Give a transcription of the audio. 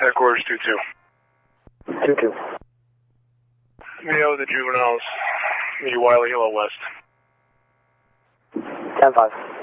Headquarters 2-2. 2-2. Neo, the juveniles, meet Wiley Hill West. 10-5.